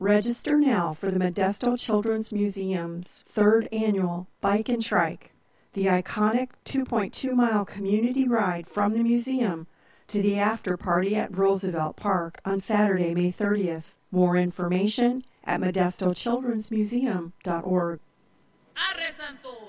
Register now for the Modesto Children's Museum's 3rd annual Bike and Trike, the iconic 2.2-mile community ride from the museum to the after party at Roosevelt Park on Saturday, May 30th. More information at modestochildrensmuseum.org. Arre Santo!